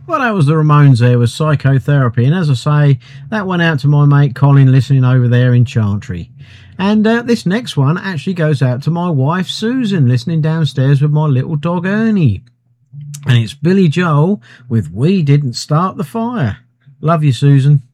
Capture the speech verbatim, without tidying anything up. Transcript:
Well, that was the Ramones there with Psychotherapy. And as I say, that went out to my mate Colin listening over there in Chantry. And uh, this next one actually goes out to my wife Susan listening downstairs with my little dog Ernie. And it's Billy Joel with We Didn't Start the Fire. Love you, Susan.